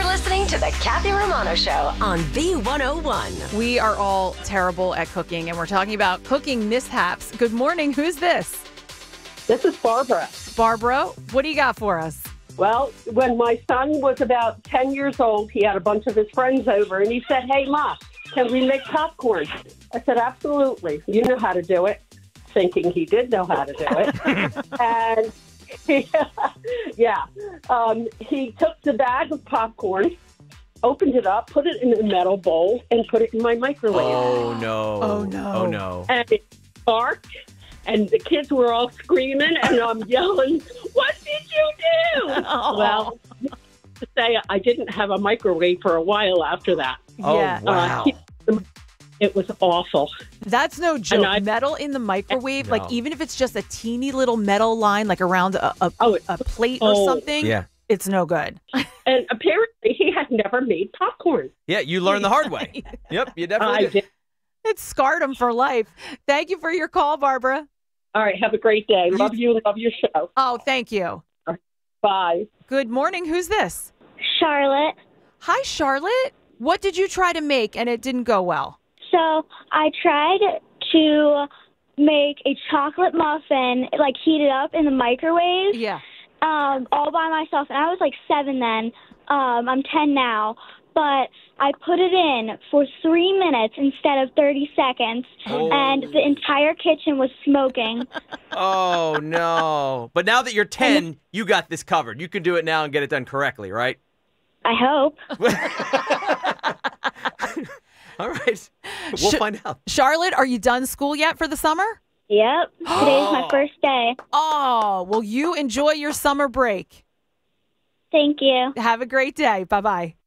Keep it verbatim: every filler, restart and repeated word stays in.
listening to the Kathy Romano Show on B one oh one. We are all terrible at cooking, and we're talking about cooking mishaps. Good morning. Who's this? This is Barbara. Barbara, what do you got for us? Well, when my son was about ten years old, he had a bunch of his friends over, and he said, "Hey, Ma, can we make popcorn?" I said, "Absolutely. You know how to do it," thinking he did know how to do it. And yeah, um, he took the bag of popcorn, opened it up, put it in a metal bowl, and put it in my microwave. Oh, no. Oh, no. Oh, no. And it sparked, and the kids were all screaming, and I'm yelling, "What did you do?" Oh. Well, to say I didn't have a microwave for a while after that. Oh, Yeah. wow. Uh, it was awful. That's no joke. I- Metal in the microwave, No. like even if it's just a teeny little metal line, like around a, a, Oh, it- a plate or oh. something, Yeah. it's no good. And apparently he had never made popcorn. Yeah, you learned the hard way. Yep, you definitely I did. did. It scarred him for life. Thank you for your call, Barbara. All right, have a great day. Love you. Love your show. Oh, thank you. Bye. Good morning. Who's this? Charlotte. Hi, Charlotte. What did you try to make and it didn't go well? So I tried to make a chocolate muffin, like heat it up in the microwave, Yeah. um, all by myself. And I was like seven then. Um, I'm ten now. But I put it in for three minutes instead of thirty seconds, Oh. and the entire kitchen was smoking. Oh, no. But now that you're ten, you got this covered. You can do it now and get it done correctly, right? I hope. All right. We'll Sh- find out. Charlotte, are you done school yet for the summer? Yep. Today's my first day. Oh, well, you enjoy your summer break. Thank you. Have a great day. Bye-bye.